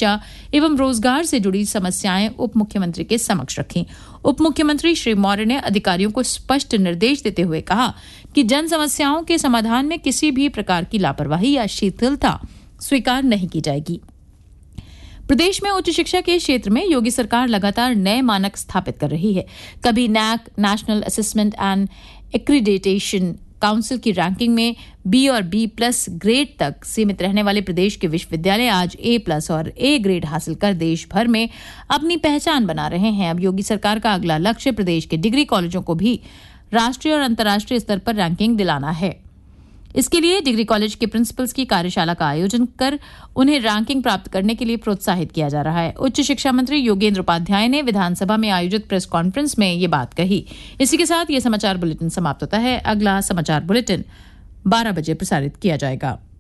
शिक्षा एवं रोजगार से जुड़ी समस्याएं उप मुख्यमंत्री के समक्ष रखीं। उप मुख्यमंत्री श्री मौर्य ने अधिकारियों को स्पष्ट निर्देश देते हुए कहा कि जन समस्याओं के समाधान में किसी भी प्रकार की लापरवाही या शिथिलता स्वीकार नहीं की जाएगी। प्रदेश में उच्च शिक्षा के क्षेत्र में योगी सरकार लगातार नए मानक स्थापित कर रही है। कभी NAAC national assessment and accreditation council की रैंकिंग में बी और बी प्लस ग्रेड तक सीमित रहने वाले प्रदेश के विश्वविद्यालय आज ए प्लस और ए ग्रेड हासिल कर देश भर में अपनी पहचान बना रहे हैं। अब योगी सरकार का अगला लक्ष्य प्रदेश के डिग्री कॉलेजों को भी राष्ट्रीय और अंतर्राष्ट्रीय स्तर पर रैंकिंग दिलाना है। इसके लिए डिग्री कॉलेज के प्रिंसिपल्स की कार्यशाला का आयोजन कर उन्हें रैंकिंग प्राप्त करने के लिए प्रोत्साहित किया जा रहा है। उच्च शिक्षा मंत्री योगेंद्र उपाध्याय ने विधानसभा में आयोजित प्रेस कॉन्फ्रेंस में ये बात कही। इसी के साथ ये समाचार बुलेटिन समाप्त होता है। अगला समाचार बुलेटिन 12 बजे प्रसारित किया जाएगा।